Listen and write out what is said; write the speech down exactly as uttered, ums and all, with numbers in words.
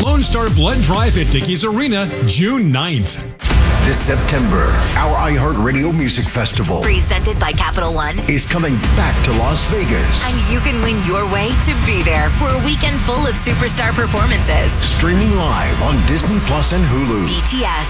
Lone Star Blood Drive at Dickies Arena, June ninth. This September, our iHeartRadio Music Festival, presented by Capital One, is coming back to Las Vegas. And you can win your way to be there for a weekend full of superstar performances. Streaming live on Disney Plus and Hulu. B T S,